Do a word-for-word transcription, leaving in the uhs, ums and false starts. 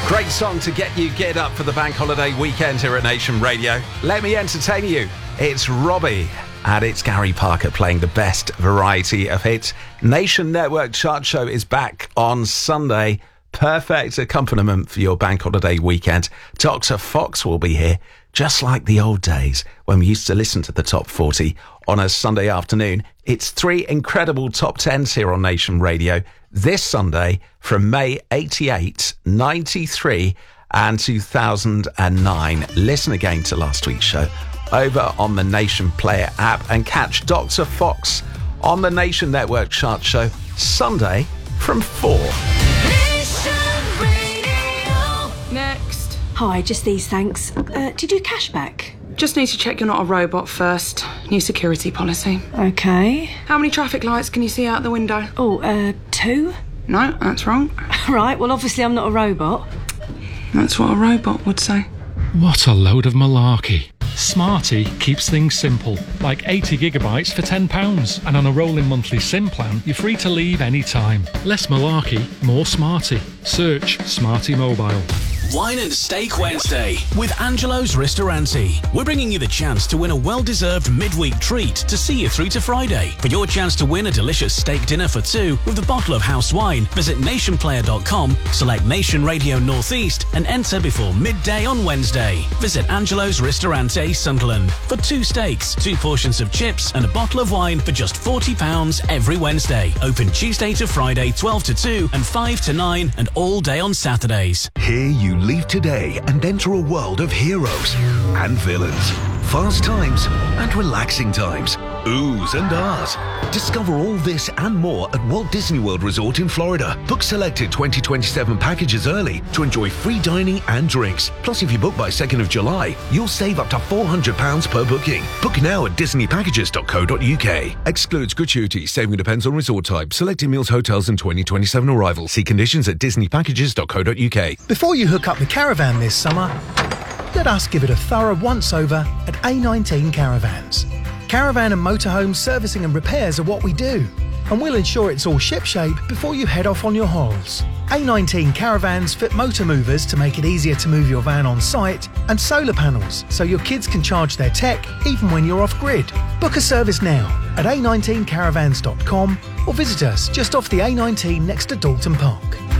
Great song to get you geared up for the bank holiday weekend here at Nation Radio. Let me entertain you. It's Robbie and it's Gary Parker playing the best variety of hits. Nation Network Chart Show is back on Sunday. Perfect accompaniment for your bank holiday weekend. Doctor Fox will be here, just like the old days when we used to listen to the top forty on a Sunday afternoon. It's three incredible top tens here on Nation Radio this Sunday from May eighty-eight, ninety-three and two thousand nine. Listen again to last week's show over on the Nation Player app and catch Doctor Fox on the Nation Network Chart Show Sunday from four. Next. Hi, just these, thanks. Uh, did you cash back? Just need to check you're not a robot first. New security policy. Okay. How many traffic lights can you see out the window? Oh, uh, two? No, that's wrong. Right, well, obviously I'm not a robot. That's what a robot would say. What a load of malarkey. Smarty keeps things simple, like eighty gigabytes for ten pounds. And on a rolling monthly SIM plan, you're free to leave any time. Less malarkey, more Smarty. Search Smarty Mobile. Wine and Steak Wednesday with Angelo's Ristorante. We're bringing you the chance to win a well-deserved midweek treat to see you through to Friday. For your chance to win a delicious steak dinner for two with a bottle of house wine, visit nation player dot com, select Nation Radio Northeast and enter before midday on Wednesday. Visit Angelo's Ristorante, Sunderland for two steaks, two portions of chips and a bottle of wine for just forty pounds every Wednesday. Open Tuesday to Friday, twelve to two and five to nine and all day on Saturdays. Here you leave today and enter a world of heroes and villains, fast times and relaxing times, oohs and ahs. Discover all this and more at Walt Disney World Resort in Florida. Book selected twenty twenty-seven packages early to enjoy free dining and drinks. Plus, if you book by second of July, you'll save up to four hundred pounds per booking. Book now at disney packages dot co dot uk. Excludes gratuity. Saving depends on resort type. Selected meals, hotels and twenty twenty-seven arrival. See conditions at disney packages dot co dot uk. Before you hook up the caravan this summer, let us give it a thorough once-over at A nineteen Caravans. Caravan and motorhome servicing and repairs are what we do, and we'll ensure it's all shipshape before you head off on your hauls. A nineteen Caravans fit motor movers to make it easier to move your van on site, and solar panels so your kids can charge their tech even when you're off-grid. Book a service now at a nineteen caravans dot com or visit us just off the A nineteen next to Dalton Park.